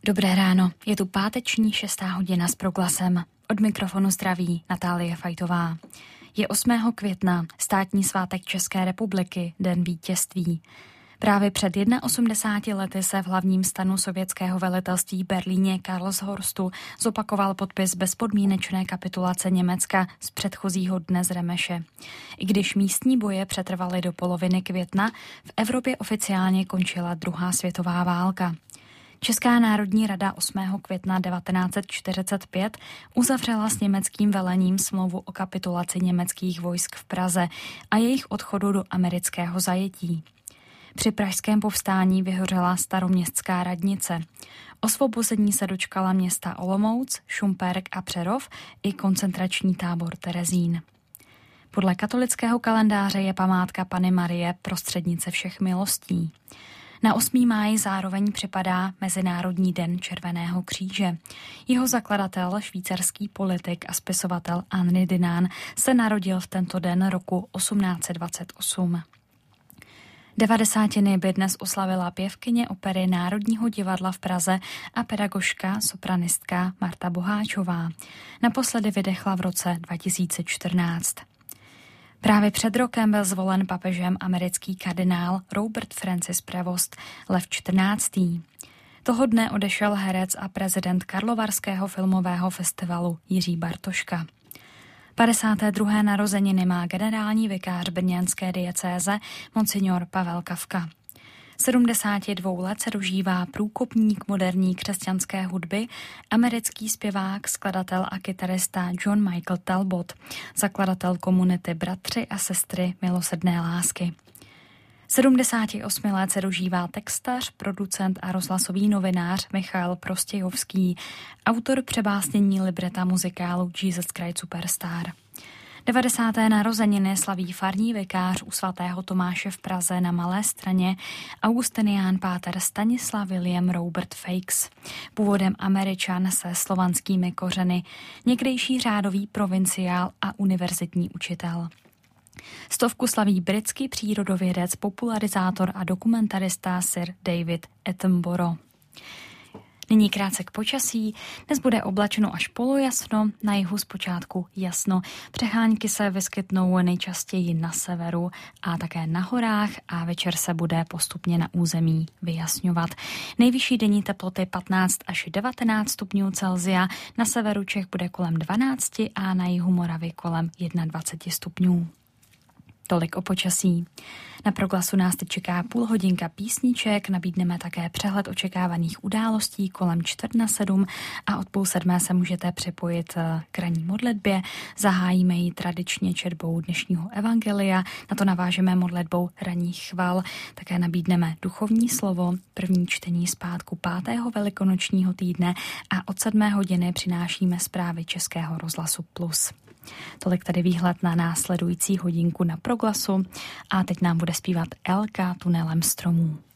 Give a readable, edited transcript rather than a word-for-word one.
Dobré ráno, je tu páteční 6:00 s Proglasem. Od mikrofonu zdraví Natálie Fajtová. Je 8. května, státní svátek České republiky, Den vítězství. Právě před 81 lety se v hlavním stanu sovětského velitelství v Berlíně Karlshorstu zopakoval podpis bezpodmínečné kapitulace Německa z předchozího dne z Remeše. I když místní boje přetrvaly do poloviny května, v Evropě oficiálně končila druhá světová válka. Česká národní rada 8. května 1945 uzavřela s německým velením smlouvu o kapitulaci německých vojsk v Praze a jejich odchodu do amerického zajetí. Při pražském povstání vyhořela staroměstská radnice. Osvobození se dočkala města Olomouc, Šumperk a Přerov i koncentrační tábor Terezín. Podle katolického kalendáře je památka Panny Marie, prostřednice všech milostí. Na 8. máj zároveň připadá Mezinárodní den Červeného kříže. Jeho zakladatel, švýcarský politik a spisovatel Henri Dunant, se narodil v tento den roku 1828. 90. by dnes oslavila pěvkyně opery Národního divadla v Praze a pedagožka, sopranistka Marta Boháčová. Naposledy vydechla v roce 2014. Právě před rokem byl zvolen papežem americký kardinál Robert Francis Prevost Lev XIV. Toho dne odešel herec a prezident Karlovarského filmového festivalu Jiří Bartoška. 52. narozeniny má generální vikář brněnské diecéze monsignor Pavel Kafka. 72 let se dožívá průkopník moderní křesťanské hudby, americký zpěvák, skladatel a kytarista John Michael Talbot, zakladatel komunity Bratři a sestry milosrdné lásky. 78 let se dožívá textař, producent a rozhlasový novinář Michal Prostějovský, autor přebásnění libreta muzikálu Jesus Christ Superstar. 90. narozeniny slaví farní vikář u svatého Tomáše v Praze na Malé Straně augustinián páter Stanislav William Robert Fakes. Původem Američan se slovanskými kořeny, někdejší řádový provinciál a univerzitní učitel. 100 slaví britský přírodovědec, popularizátor a dokumentarista Sir David Attenborough. Nyní krátce k počasí. Dnes bude oblačeno až polojasno, na jihu zpočátku jasno. Přehánky se vyskytnou nejčastěji na severu a také na horách a večer se bude postupně na území vyjasňovat. Nejvyšší denní teploty 15 až 19 stupňů Celsia, na severu Čech bude kolem 12 a na jihu Moravy kolem 21 stupňů. Tolik o počasí. Na Proglasu nás teď čeká půl hodinka písniček, nabídneme také přehled očekávaných událostí kolem 6:45 a od 6:30 se můžete připojit k ranní modlitbě. Zahájíme ji tradičně četbou dnešního evangelia, na to navážeme modlitbou ranních chval, také nabídneme duchovní slovo, první čtení zpátku 5. velikonočního týdne a od 7 hodiny přinášíme zprávy Českého rozhlasu Plus. Tolik tady výhled na následující hodinku na Proglasu a teď nám bude zpívat Elka tunelem stromů.